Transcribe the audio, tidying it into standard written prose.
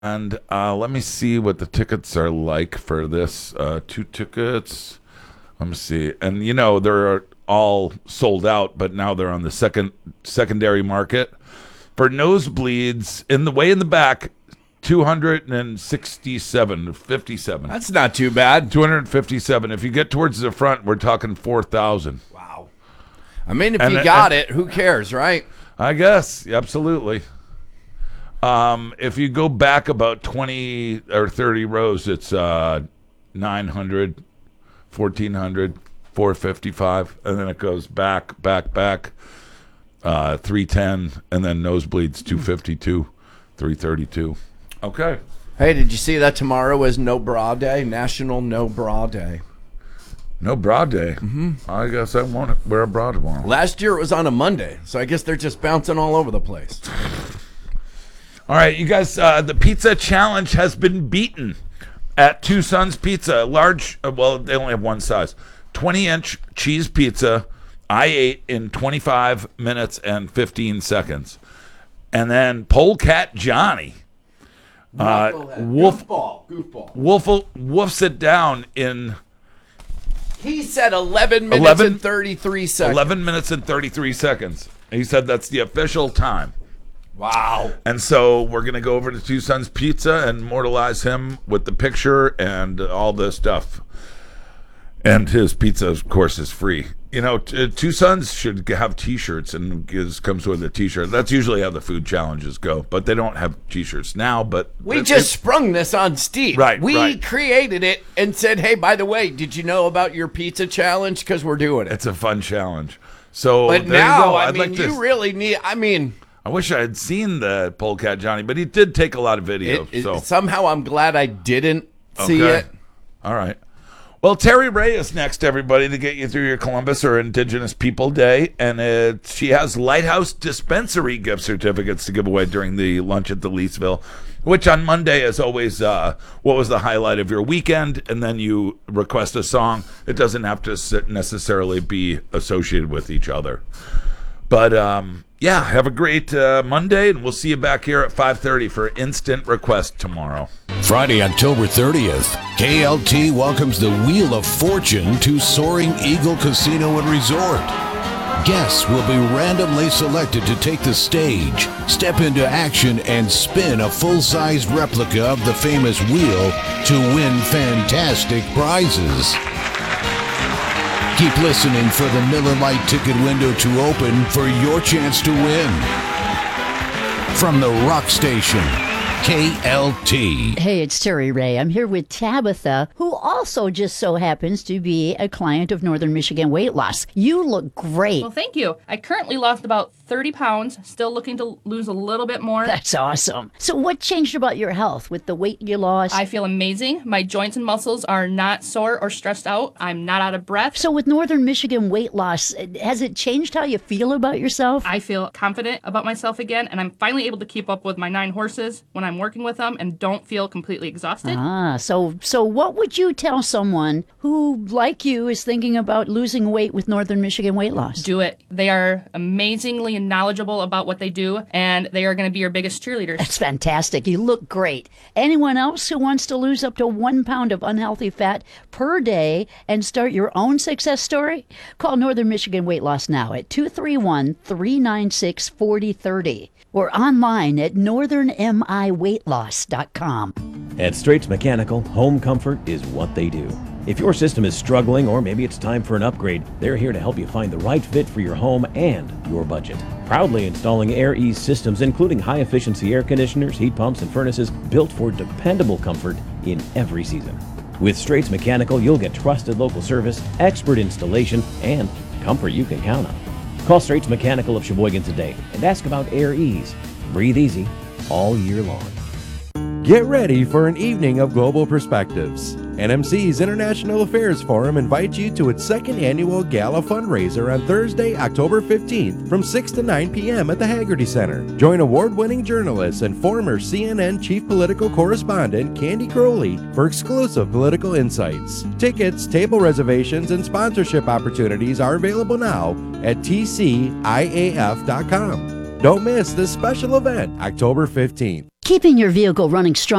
And let me see what the tickets are like for this. 2 tickets. Let me see. And they're all sold out, but now they're on the secondary market. For nosebleeds, in the back, 267.57. That's not too bad. 257. If you get towards the front, we're talking 4,000. Wow. I mean, if you got it, who cares, right? I guess, absolutely. If you go back about 20 or 30 rows, it's 900, 1,400, 455, and then it goes back, 310, and then nosebleeds 252, 332. Okay. Hey, did you see that tomorrow is No Bra Day? National No Bra Day. No bra day. Mm-hmm. I guess I won't wear a bra tomorrow. Last year it was on a Monday, so I guess they're just bouncing all over the place. All right, you guys, the pizza challenge has been beaten at Two Sons Pizza. Large, well, they only have one size. 20-inch cheese pizza I ate in 25 minutes and 15 seconds. And then Polecat Johnny Goofball. Wolfs it down in... He said 11 minutes and 33 seconds. 11 minutes and 33 seconds. He said that's the official time. Wow. And so we're going to go over to Two Sons Pizza and immortalize him with the picture and all the stuff. And his pizza, of course, is free. Two Sons should have T-shirts, and comes with a T-shirt. That's usually how the food challenges go, but they don't have T-shirts now. But we just sprung this on Steve. Right, we created it and said, hey, by the way, did you know about your pizza challenge? Because we're doing it. It's a fun challenge. So, but there now, you go. you really need, I wish I had seen the Polecat Johnny, but he did take a lot of videos. Somehow I'm glad I didn't see it. All right. Well, Terry Ray is next, everybody, to get you through your Columbus or Indigenous People Day. And she has Lighthouse Dispensary gift certificates to give away during the lunch at the Leesville, which on Monday is always what was the highlight of your weekend. And then you request a song. It doesn't have to necessarily be associated with each other. But, have a great Monday, and we'll see you back here at 5:30 for Instant Request tomorrow. Friday, October 30th, KLT welcomes the Wheel of Fortune to Soaring Eagle Casino and Resort. Guests will be randomly selected to take the stage, step into action, and spin a full-sized replica of the famous wheel to win fantastic prizes. Keep listening for the Miller Lite ticket window to open for your chance to win. From the Rock Station, KLT. Hey, it's Terry Ray. I'm here with Tabitha, who also just so happens to be a client of Northern Michigan Weight Loss. You look great. Well, thank you. I currently lost about 30 pounds, still looking to lose a little bit more. That's awesome. So what changed about your health with the weight you lost? I feel amazing. My joints and muscles are not sore or stressed out. I'm not out of breath. So with Northern Michigan Weight Loss, has it changed how you feel about yourself? I feel confident about myself again, and I'm finally able to keep up with my 9 horses when I'm working with them and don't feel completely exhausted. So what would you tell someone who, like you, is thinking about losing weight with Northern Michigan Weight Loss? Do it. They are amazingly knowledgeable about what they do, and they are going to be your biggest cheerleaders. That's fantastic. You look great. Anyone else who wants to lose up to 1 pound of unhealthy fat per day and start your own success story? Call Northern Michigan Weight Loss now at 231-396-4030 or online at northernmiweightloss.com. At Straits Mechanical, home comfort is what they do. If your system is struggling or maybe it's time for an upgrade, they're here to help you find the right fit for your home and your budget. Proudly installing Air Ease systems, including high-efficiency air conditioners, heat pumps, and furnaces built for dependable comfort in every season. With Straits Mechanical, you'll get trusted local service, expert installation, and comfort you can count on. Call Straits Mechanical of Sheboygan today and ask about Air Ease. Breathe easy all year long. Get ready for an evening of global perspectives. NMC's International Affairs Forum invites you to its second annual gala fundraiser on Thursday, October 15th from 6 to 9 p.m. at the Haggerty Center. Join award-winning journalist and former CNN chief political correspondent Candy Crowley for exclusive political insights. Tickets, table reservations, and sponsorship opportunities are available now at tciaf.com. Don't miss this special event, October 15th. Keeping your vehicle running strong